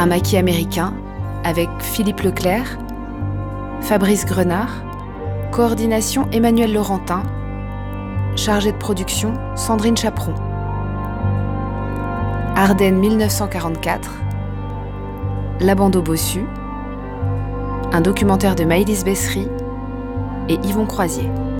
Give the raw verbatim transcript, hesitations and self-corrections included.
Un maquis américain avec Philippe Leclerc, Fabrice Grenard, coordination Emmanuel Laurentin, chargée de production Sandrine Chaperon. Ardennes mille neuf cent quarante-quatre, La bande au bossu, un documentaire de Maëlys Bessery et Yvon Croisier.